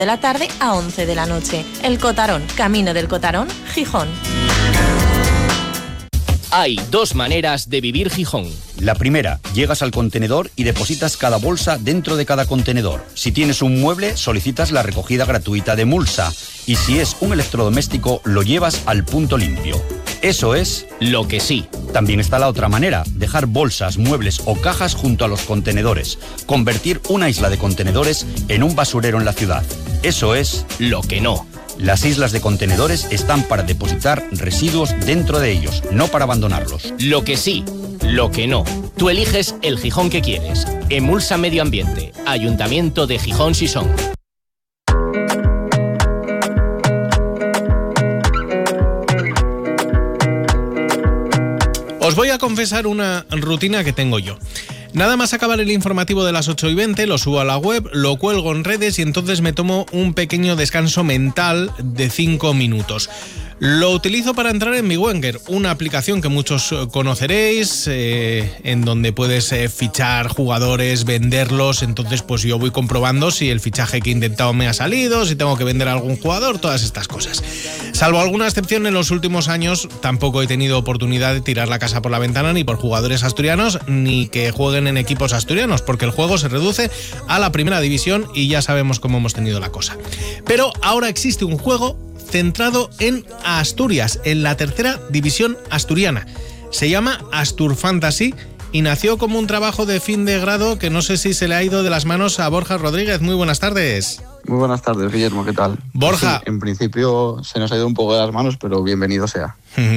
de la tarde a 11 de la noche. El Cotarón, Camino del Cotarón, Gijón. Hay dos maneras de vivir Gijón. La primera, llegas al contenedor y depositas cada bolsa dentro de cada contenedor. Si tienes un mueble, solicitas la recogida gratuita de mulsa. Y si es un electrodoméstico, lo llevas al punto limpio. Eso es lo que sí. También está la otra manera, dejar bolsas, muebles o cajas junto a los contenedores. Convertir una isla de contenedores en un basurero en la ciudad. Eso es lo que no. Las islas de contenedores están para depositar residuos dentro de ellos, no para abandonarlos. Lo que sí, lo que no. Tú eliges el Gijón que quieres. Emulsa Medio Ambiente, Ayuntamiento de Gijón Sisón. Os voy a confesar una rutina que tengo yo. Nada más acabar el informativo de las 8:20, lo subo a la web, lo cuelgo en redes y entonces me tomo un pequeño descanso mental de 5 minutos. Lo utilizo para entrar en Biwenger, una aplicación que muchos conoceréis, en donde puedes fichar jugadores, venderlos. Entonces pues yo voy comprobando si el fichaje que he intentado me ha salido, si tengo que vender a algún jugador, todas estas cosas. Salvo alguna excepción, en los últimos años tampoco he tenido oportunidad de tirar la casa por la ventana ni por jugadores asturianos, ni que jueguen en equipos asturianos, porque el juego se reduce a la primera división y ya sabemos cómo hemos tenido la cosa. Pero ahora existe un juego centrado en Asturias, en la tercera división asturiana. Se llama Astur Fantasy y nació como un trabajo de fin de grado que no sé si se le ha ido de las manos a Borja Rodríguez. Muy buenas tardes. Muy buenas tardes, Guillermo, ¿qué tal? Borja. Sí, en principio se nos ha ido un poco de las manos, pero bienvenido sea.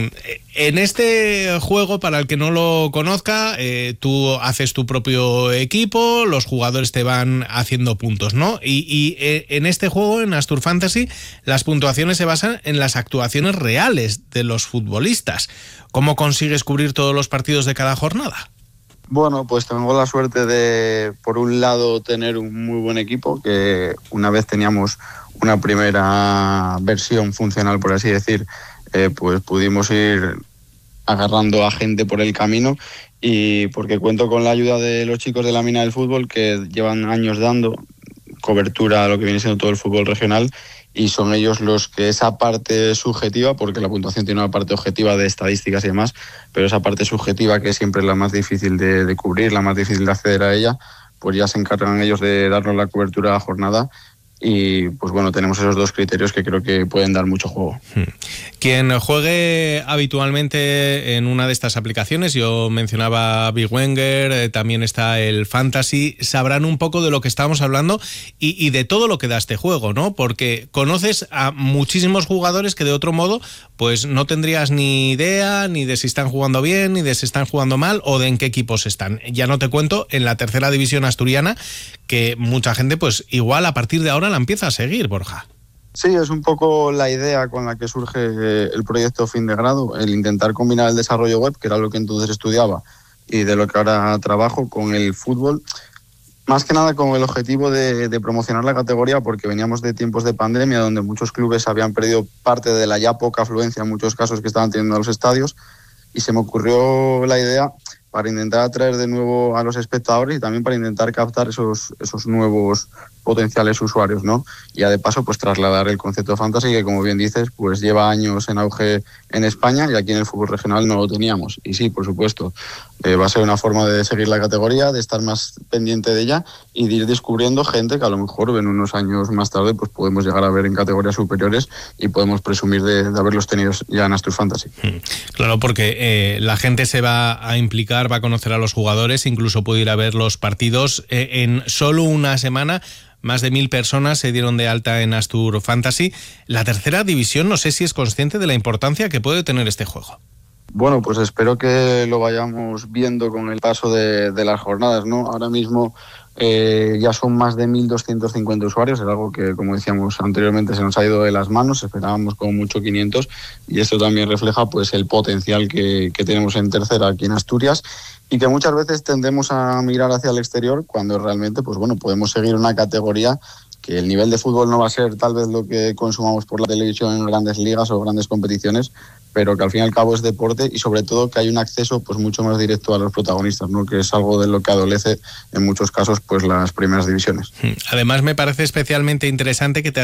En este juego, para el que no lo conozca, tú haces tu propio equipo, los jugadores te van haciendo puntos, ¿no? Y en este juego, en Astur Fantasy, las puntuaciones se basan en las actuaciones reales de los futbolistas. ¿Cómo consigues cubrir todos los partidos de cada jornada? Bueno, pues tengo la suerte de, por un lado, tener un muy buen equipo, que una vez teníamos una primera versión funcional, por así decir, pues pudimos ir agarrando a gente por el camino, y porque cuento con la ayuda de los chicos de la Mina del Fútbol, que llevan años dando cobertura a lo que viene siendo todo el fútbol regional, y son ellos los que esa parte subjetiva, porque la puntuación tiene una parte objetiva de estadísticas y demás, pero esa parte subjetiva, que siempre es la más difícil de cubrir, la más difícil de acceder a ella, pues ya se encargan ellos de darnos la cobertura a la jornada. Y pues bueno, tenemos esos dos criterios que creo que pueden dar mucho juego. Quien juegue habitualmente en una de estas aplicaciones, yo mencionaba Biwenger, también está el Fantasy, sabrán un poco de lo que estamos hablando y de todo lo que da este juego, ¿no? Porque conoces a muchísimos jugadores que de otro modo pues no tendrías ni idea ni de si están jugando bien, ni de si están jugando mal o de en qué equipos están. Ya no te cuento en la tercera división asturiana, que mucha gente pues igual a partir de ahora la empieza a seguir, Borja. Sí, es un poco la idea con la que surge el proyecto Fin de Grado, el intentar combinar el desarrollo web, que era lo que entonces estudiaba, y de lo que ahora trabajo, con el fútbol, más que nada con el objetivo de promocionar la categoría, porque veníamos de tiempos de pandemia donde muchos clubes habían perdido parte de la ya poca afluencia en muchos casos que estaban teniendo a los estadios, y se me ocurrió la idea para intentar atraer de nuevo a los espectadores y también para intentar captar esos nuevos potenciales usuarios, ¿no? Y ya de paso pues trasladar el concepto de fantasy, que como bien dices pues lleva años en auge en España y aquí en el fútbol regional no lo teníamos. Y sí, por supuesto, va a ser una forma de seguir la categoría, de estar más pendiente de ella y de ir descubriendo gente que a lo mejor en unos años más tarde pues podemos llegar a ver en categorías superiores y podemos presumir de haberlos tenido ya en Astur Fantasy. Claro, porque la gente se va a implicar, va a conocer a los jugadores, incluso puede ir a ver los partidos. En solo una semana más de 1.000 personas se dieron de alta en Astur Fantasy. La tercera división, no sé si es consciente de la importancia que puede tener este juego. Bueno, pues espero que lo vayamos viendo con el paso de las jornadas, ¿no? Ahora mismo ya son más de 1.250 usuarios, es algo que, como decíamos anteriormente, se nos ha ido de las manos, esperábamos como mucho 500, y esto también refleja pues el potencial que tenemos en tercera aquí en Asturias, y que muchas veces tendemos a mirar hacia el exterior cuando realmente pues bueno, podemos seguir una categoría que el nivel de fútbol no va a ser tal vez lo que consumamos por la televisión en grandes ligas o grandes competiciones, pero que al fin y al cabo es deporte y sobre todo que hay un acceso pues mucho más directo a los protagonistas, ¿no? Que es algo de lo que adolece en muchos casos pues las primeras divisiones. Además me parece especialmente interesante que te